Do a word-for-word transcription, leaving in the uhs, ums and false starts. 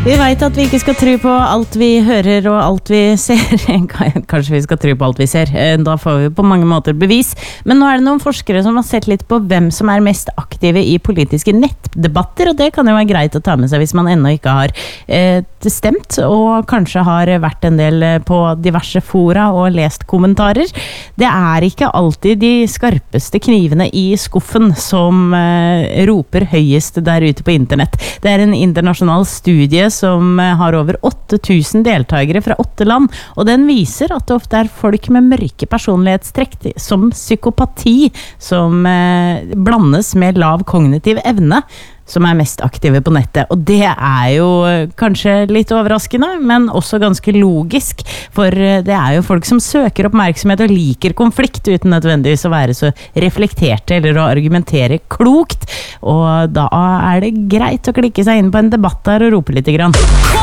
Vi vet at vi ikke skal tro på alt vi hører og alt vi ser. Kanskje vi skal tro på alt vi ser. Da får vi på mange måter bevis. Men nå er det noen forskere som har sett litt på hvem som er mest aktive i politiske nettdebatter, og det kan jo være greit å ta med seg hvis man ennå ikke har eh, stemt, og kanskje har vært en del på diverse fora og lest kommentarer. Det er ikke alltid de skarpeste knivene i skuffen som eh, roper høyest der ute på internett. Det er en internasjonal studie som har over åtte tusen deltagere fra åtte land, og den viser at det ofte er folk med mørke personlighetstrekk som psykopati som eh, blandes med lav kognitiv evne som er mest aktive på nettet. Og det er jo kanskje litt overraskende, men også ganske logisk, for det er jo folk som søker oppmerksomhet og liker konflikt uten nødvendigvis å være så reflekterte eller å argumentere klokt, og da er det greit å klikke seg inn på en debatt der og rope litt grann.